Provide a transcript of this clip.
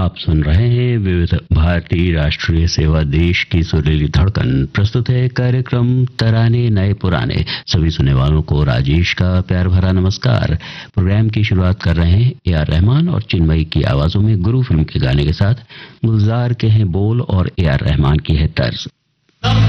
आप सुन रहे हैं विविध भारती राष्ट्रीय सेवा, देश की सुरीली धड़कन। प्रस्तुत है कार्यक्रम तराने नए पुराने। सभी सुनने वालों को राजेश का प्यार भरा नमस्कार। प्रोग्राम की शुरुआत कर रहे हैं ए आर रहमान और चिन्मयी की आवाजों में गुरु फिल्म के गाने के साथ। गुलजार के हैं बोल और ए आर रहमान की है तर्ज।